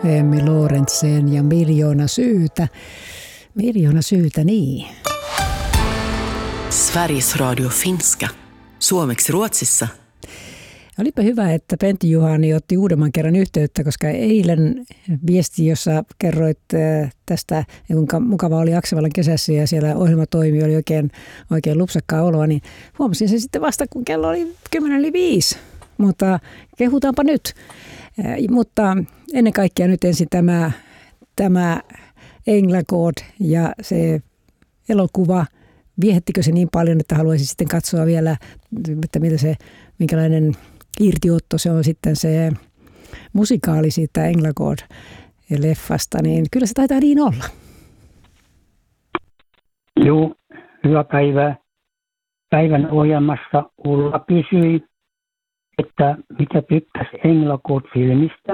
Emmy Lorentsen ja Miljoona syytä. Miljoona syytä, niin. Sveriges Radio Finska. Suomeksi Ruotsissa. Olipa hyvä, että Pentti Juhani otti uudemman kerran yhteyttä, koska eilen viesti, jossa kerroit tästä, kuinka mukava oli Aksevallan kesässä ja siellä ohjelma toimi, oli oikein lupsakkaa oloa, niin huomasin sen sitten vasta, kun kello oli 10:05. Mutta kehutaanpa nyt. Mutta ennen kaikkea nyt ensin tämä Änglagård ja se elokuva. Viehättikö se niin paljon, että haluaisin sitten katsoa vielä, että minkälainen irtiotto se on sitten se musikaali siitä Änglagård-leffasta, niin kyllä se taitaa niin olla. Joo, hyvä päivä. Päivän ohjelmassa Ulla kysyi, että mitä tykkäsi Änglagård-filmistä.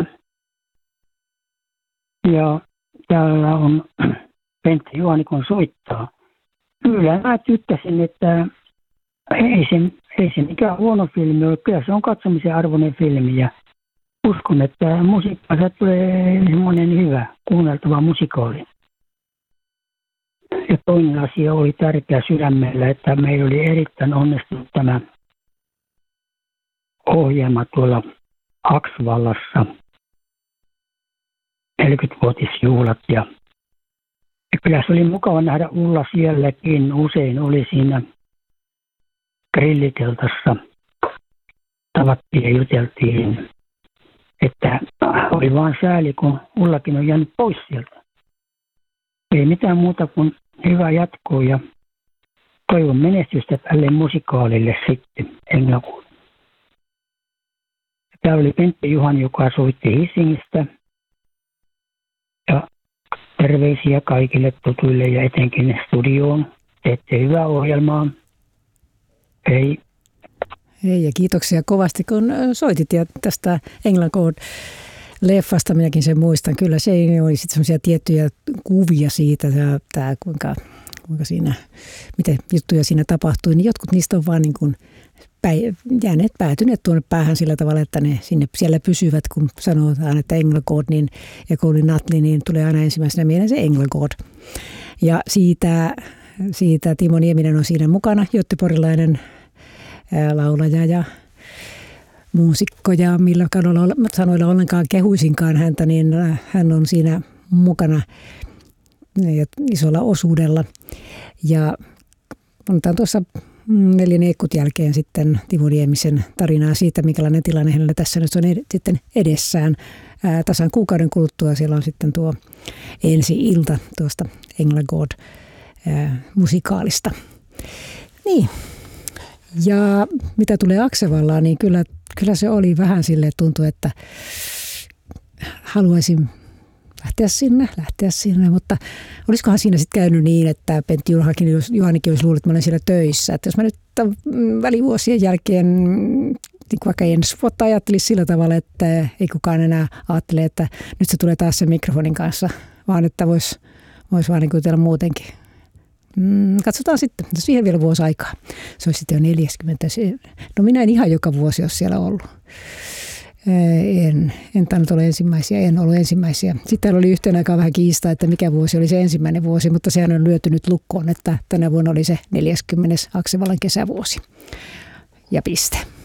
Ja täällä on Pentti Juhani, kun soittaa. Kyllä mä tykkäsin, että ei se mikään huono filmi ole. Kyllä se on katsomisen arvoinen filmi ja uskon, että musiikka tulee semmoinen hyvä, kuunneltava musikaali. Ja toinen asia oli tärkeä sydämellä, että meillä oli erittäin onnistunut tämä ohjelma tuolla Aksvallassa. 40-vuotisjuhlat ja kyllä se oli mukava nähdä Ulla sielläkin. Usein oli siinä grilliteltassa. Tavattiin ja juteltiin. Että oli vaan sääli, kun Ullakin on jäänyt pois sieltä. Ei mitään muuta kuin hyvää jatkoa ja toivon menestystä tälle musikaalille sitten Änglagård. Tämä oli Pentti Juhani, joka soitti Helsingistä. Ja terveisiä kaikille tutuille ja etenkin studioon. Teette hyvää ohjelmaa. Hei. Hei ja kiitoksia kovasti, kun soitit ja tästä Änglagård-leffasta minäkin sen muistan. Kyllä se oli sitten semmoisia tiettyjä kuvia siitä, kuinka siinä, miten juttuja siinä tapahtui. Niin jotkut niistä on vaan niin kuin päätyneet tuonne päähän sillä tavalla, että ne siellä pysyvät, kun sanotaan, että Änglagård niin, ja Colin Nutley, niin tulee aina ensimmäisenä mieleen se Änglagård. Ja siitä Timo Nieminen on siinä mukana, Jotte Porilainen laulaja ja muusikko, ja millä sanoilla ollenkaan kehuisinkaan häntä, niin hän on siinä mukana isolla osuudella. Ja annetaan tuossa 4 neekkut jälkeen sitten Timo Niemisen tarinaa siitä, minkälainen tilanne hänellä tässä nyt on sitten edessään. Tasan kuukauden kuluttua siellä on sitten tuo ensi-ilta tuosta Änglagård-musikaalista. Niin. Ja mitä tulee Aksevallaan, niin kyllä se oli vähän silleen, tuntui, että haluaisin lähteä sinne, mutta olisikohan siinä sitten käynyt niin, että Pentti Juhanikin olisi luullut, että mä olen siellä töissä. Että jos mä nyt välivuosien jälkeen, niin vaikka ensi vuotta ajattelisi sillä tavalla, että ei kukaan enää ajattele, että nyt se tulee taas sen mikrofonin kanssa, vaan että voisi vaan niin kuin tehdä muutenkin. Katsotaan sitten, siihen vielä vuosi aikaa. Se olisi sitten jo 40. No minä en ihan joka vuosi ole siellä ollut. En tainnut olla ensimmäisiä, en ollut ensimmäisiä. Sitten täällä oli yhteen aikaan vähän kiistaa, että mikä vuosi oli se ensimmäinen vuosi, mutta sehän on lyöty nyt lukkoon, että tänä vuonna oli se 40. Aksevallan kesävuosi. Ja piste.